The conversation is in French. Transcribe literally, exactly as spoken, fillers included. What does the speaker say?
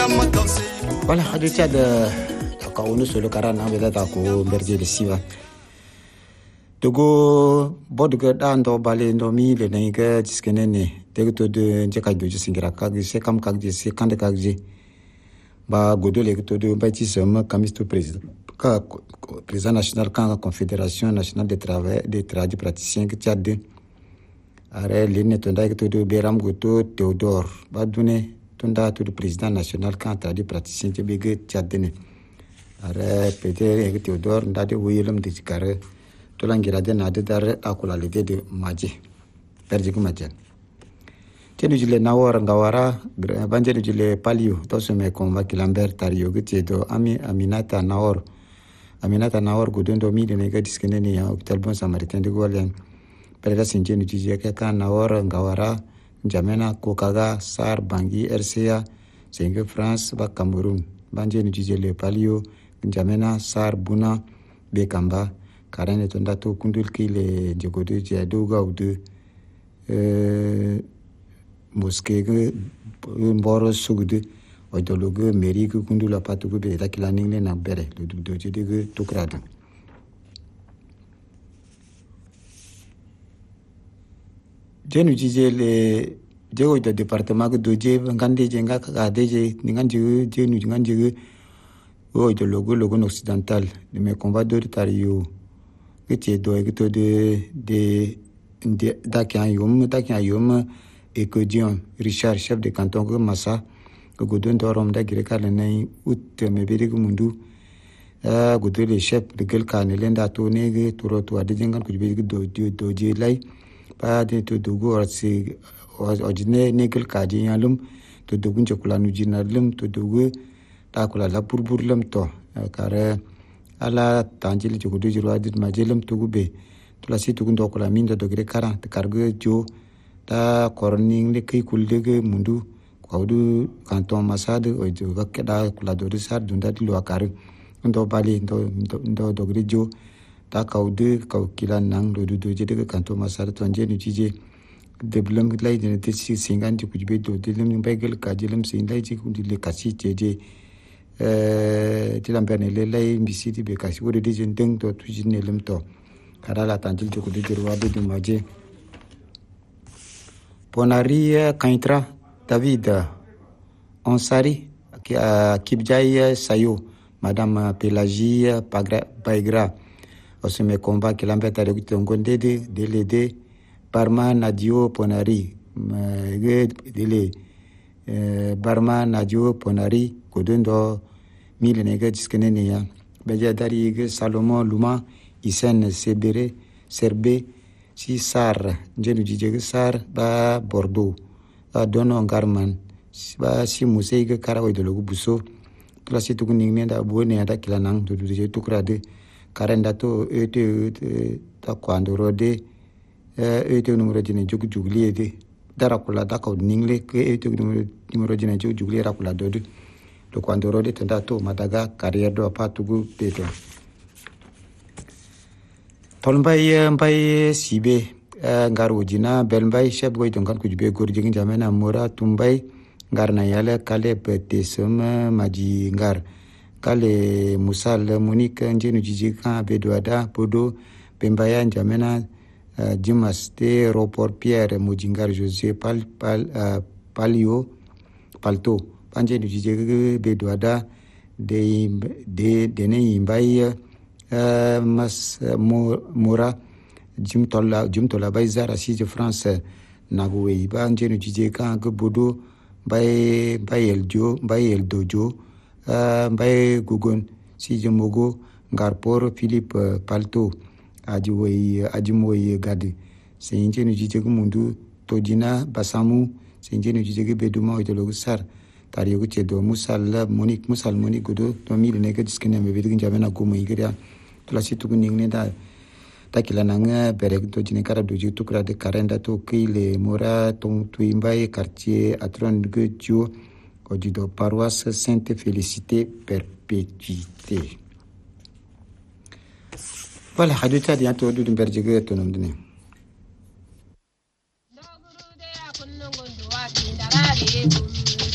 Voilà, Radio Tchad, on est sur le Karan, on est d'accord, Berger de Siva. Togo, Bodga, Dando, Balé, Nomi, le Nègre, Diskenene, Tegto de Jakadu, Singiraka, Sekam Kagdi, Sekande Kagdi, Ba Godo, Lecto de Baptisme, Kamisto Président. Président national, quand Confédération nationale des travailleurs, des tradis praticiens, Tchad. Are Lene Tonda de Beram Goto, Théodore, Badoune. Tunda tout le président national quand a dit praticien de big tchadene. Are Peter Théodore Ndade William de Ticare, Tolangira Nade Dare Akula l'idée de Maji, Perdiku Majan. Tenujile Nawar Ngawara, Banjele Palio, Tosome Comba Kilambert Tario Gutiedo, Ami Aminata Nawar, Aminata Nawar Gudundo Midi Nega Diskeneni, Octalbon Samaritain de Golian, Perda Sinjenu Jaka Nawar Ngawara. Jamena Kokaga Sar Bangui R C A Senge France ba Cameroun Banje Nujile Palio Jamena Sar Buna Bekamba Karene Tondato Kundul Kile Djogodo Diadoga ou de euh, Mosquée Mboro Sugde Odologue Mérique Kundula Patugu Beta Kilaning na Bere le doje de Tokrad. Je nous disais les Dieu de département de Dieu, Ngande Jenga, Kadeje, Ninganju, Dieu nous Nganju, oh, de logo, logo occidental, de mes combats de Tario, que tu es doigt de de Dakiayum, Dakiayum, et que Dion, Richard, chef de canton, que Massa, que Godon d'Orom d'Agreka, le Nain, out, Meberic Mundu, ah, Godon, les chefs de Gelka, Nelenda, Toné, Toroto, Adejangan, que tu veux dojer lai. Pas de tout dogo c'est ordinaire nekel kaji yalum to dogun chakula nujinalum to dogo takula la purburlum to kare ala tanjili chokudu jiru adit majelum to gube to la situ gundo kula minda dogre kara te kargo jo ta korning le kai kuldege mundu kwaudu kanton masade ojo vakeda kula dodu sar dunda di lo akare ndo bali ndo ndo dogre jo ta kaude kau kilan nang do do je de kanto masar tonje ni tije de blang lai de te si singan ji kujbe do de lem bagel ka jelem sin lai ji kundi le kasi jeje euh ti lampene le lai mbisi ti be kasi wo de je ndeng to tu ji ne lem to kara la tanjil ji kudu jirwa de de maje Ponari Kaintra David Onsari Kibjai Sayo Madame Pelagie Paigra Aussi mes combats qui l'embêtent avec ton gondé de l'aider Barma Nadio Ponari délai Barma Nadio Ponari Kodundo mille nègres diskenenia Bejadari Salomon Luma Isen Sebere Serbe Si Sar Njenu Dijeg Sar Ba Bordeaux Ba Dono Garman Ba Si Mousseig Karawa de Logu Busso Classé tout Ning da Bone ada Kilanang de Duje Tukrade Karendato ete ta quando rode ete numero di gioco giugliede dara quella da cod ningle che ete numero di gioco giugliera quella dodu lo quando rode tandato madaga carriera do patugu peto tolmbai mbai sibe ngaru jina belmbai chef goy donkan kujbe gorjigin jamena mora tumbai ngarna yale kale pete sema maji ngar Kale Musal Monique Njenu Jijika Bedouada Podo Pembaya Njamena uh, Dimaste Roport Pierre Mujingar José Pal, Pal, uh, Palio Palto Panjenu Jijika Bedouada De De Dene Imbai uh, Mas uh, Mora Jim Tola Jim Tola Baizar Assise France Nagoué Banjenu Jijika Bodo Bay Bayel Jo Bayel Dojo Uh, Mbaye Gugun si Jemogo Ngarpor Philippe uh, Palto Adjiwoy Adjimoy Gade Senje no Jijegu Mundu Tojina Basamu Senje no Jijegu Beduma Idologu Sar Tariyogu Chedo Musal Monique Musal Monique Godo Domi le nega diskene me vedu njamena gomo igeria tulasi tugu ningne da takila nanga berek tojine kara doji tukra de karenda to kile mora ton tuimbaye quartier atron gjo Odido paroisse Sainte Félicité Perpétuité. Voilà, Radio Tchad est entouré d'une bergère autonome. Thank you.